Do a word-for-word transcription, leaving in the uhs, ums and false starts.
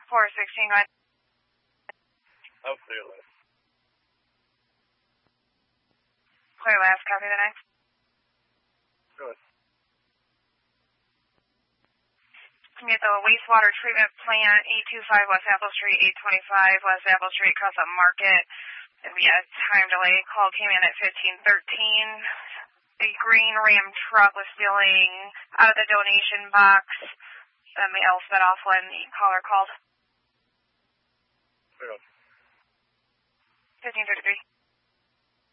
four sixteen, go ahead. Oh, clear last. Clear last, copy the next. Good. At the wastewater treatment plant, eight two five West Apple Street, eight twenty-five West Apple Street, across the market. There'll be a time delay. Call came in at fifteen thirteen. A green Ram truck was stealing out of the donation box. The mail set off when the caller called. Clear. fifteen thirty-three.